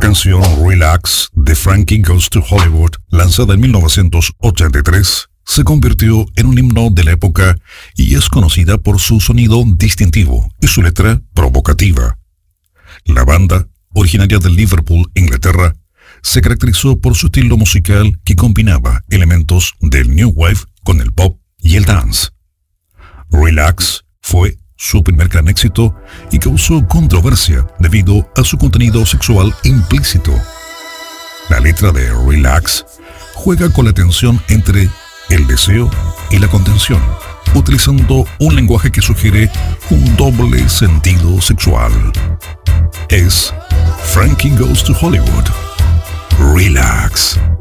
canción Relax de Frankie Goes to Hollywood, lanzada en 1983, se convirtió en un himno de la época y es conocida por su sonido distintivo y su letra provocativa. La banda, originaria de Liverpool, Inglaterra, se caracterizó por su estilo musical que combinaba elementos del New Wave con el pop y el dance. Relax fue su primer gran éxito y causó controversia debido a su contenido sexual implícito. La letra de Relax juega con la tensión entre el deseo y la contención, utilizando un lenguaje que sugiere un doble sentido sexual. Es Frankie Goes to Hollywood. Relax.